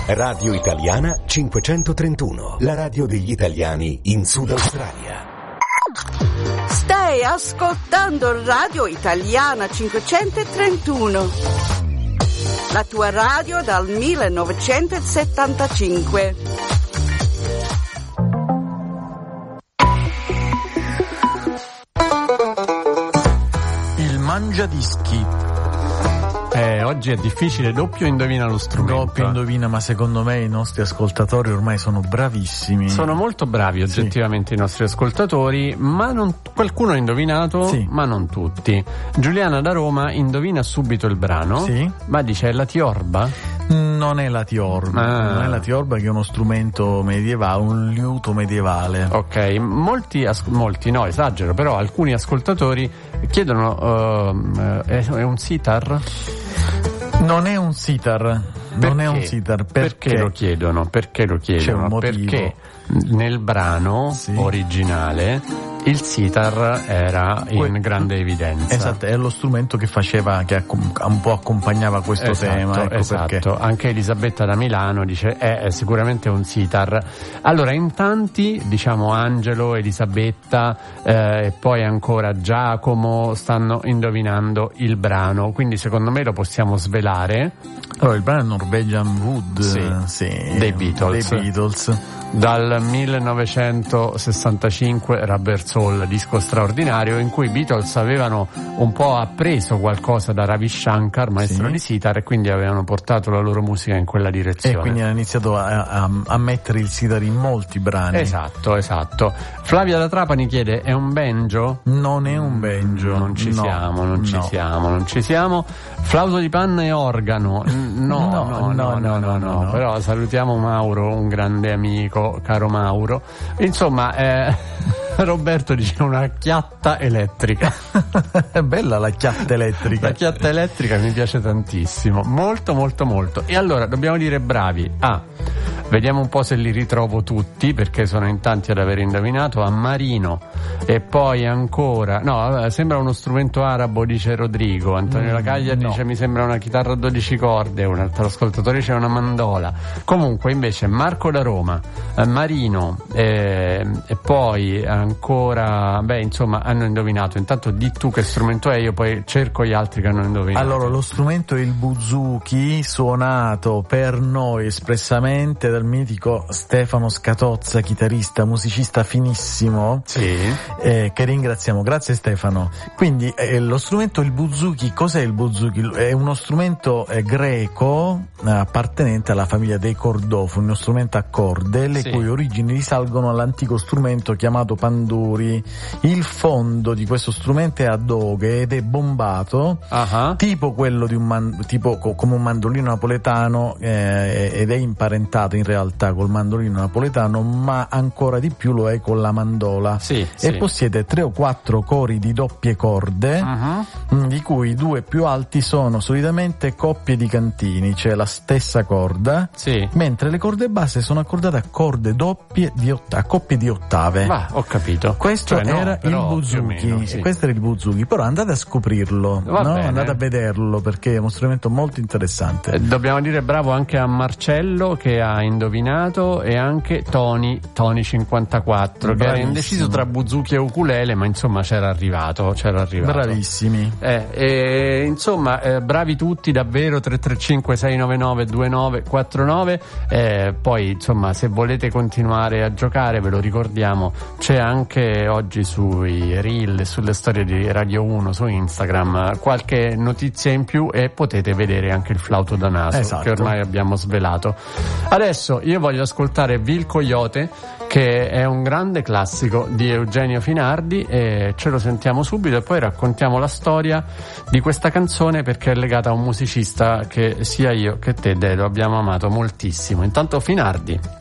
Radio Italiana 531, la radio degli italiani in Sud Australia. Stai ascoltando Radio Italiana 531, la tua radio dal 1975. Il mangiadischi. Oggi è difficile, doppio indovina lo strumento. Doppio indovina, ma secondo me i nostri ascoltatori ormai sono bravissimi. Sono molto bravi oggettivamente, sì, i nostri ascoltatori, ma qualcuno ha indovinato, sì, ma non tutti. Giuliana da Roma indovina subito il brano, sì, ma dice è la tiorba? Non è la tiorba, non è la tiorba, che è uno strumento medievale, un liuto medievale. Ok, molti no, esagero, però alcuni ascoltatori chiedono è un sitar? Non è un sitar. Non è un sitar. Perché lo chiedono? Perché lo chiedono? C'è un motivo. Perché nel brano, sì, originale il sitar era in grande evidenza. Esatto, è lo strumento che faceva, che un po' accompagnava questo tema. Ecco, esatto. Perché. Anche Elisabetta da Milano dice è sicuramente un sitar. Allora, in tanti, diciamo Angelo, Elisabetta e poi ancora Giacomo stanno indovinando il brano, quindi secondo me lo possiamo svelare. Allora, il brano è Norwegian Wood, sì, dei Beatles. Dal 1965 Rubber Soul, disco straordinario in cui i Beatles avevano un po' appreso qualcosa da Ravi Shankar, maestro, sì, di sitar, e quindi avevano portato la loro musica in quella direzione. E quindi hanno iniziato a mettere il sitar in molti brani. Esatto. Flavia da Trapani chiede: è un banjo? Non è un banjo. Non ci siamo. Flauto di panna e organo? No. Però salutiamo Mauro, un grande amico, caro Mauro. Insomma, Roberto dice una chiatta elettrica. È bella la chiatta elettrica. La chiatta elettrica mi piace tantissimo, molto. E allora dobbiamo dire bravi vediamo un po' se li ritrovo tutti, perché sono in tanti ad aver indovinato. A Marino, e poi ancora sembra uno strumento arabo, dice Rodrigo. Antonio Lacaglia dice mi sembra una chitarra a 12 corde. Un altro ascoltatore dice una mandola. Comunque invece Marco da Roma, Marino e poi ancora insomma hanno indovinato. Intanto di tu che strumento è, io poi cerco gli altri che hanno indovinato. Allora, lo strumento è il buzuki, suonato per noi espressamente dal mitico Stefano Scatozza, chitarrista, musicista finissimo, sì, che ringraziamo. Grazie Stefano. Quindi lo strumento, il buzuki, cos'è il buzuki? È uno strumento greco appartenente alla famiglia dei cordofoni, uno strumento a corde, le cui origini risalgono all'antico strumento chiamato panduri. Il fondo di questo strumento è a doghe ed è bombato, tipo quello di tipo come un mandolino napoletano, ed è imparentato in realtà col mandolino napoletano, ma ancora di più lo è con la mandola, e possiede 3 o 4 cori di doppie corde, di cui 2 più alti sono solitamente coppie di cantini, cioè la stessa corda, mentre le corde basse sono accordate a corde doppie a coppie di ottave. Ho capito. Questo era il buzuki, questo era il buzuki, però andate a scoprirlo, andate a vederlo, perché è uno strumento molto interessante. Dobbiamo dire bravo anche a Marcello, che ha indovinato, e anche Tony 54, che era indeciso tra buzuki e ukulele, ma insomma c'era arrivato. Bravissimi. Insomma, bravi tutti davvero. 335 699 2949. Poi insomma, se volete continuare a giocare, ve lo ricordiamo, c'è anche oggi sui reel, sulle storie di Radio 1 su Instagram qualche notizia in più, e potete vedere anche il flauto da naso, che ormai abbiamo svelato. Adesso io voglio ascoltare Vil Coyote, che è un grande classico di Eugenio Finardi, e ce lo sentiamo subito e poi raccontiamo la storia di questa canzone, perché è legata a un musicista che sia io che te, Dedo, abbiamo amato moltissimo. Intanto Finardi.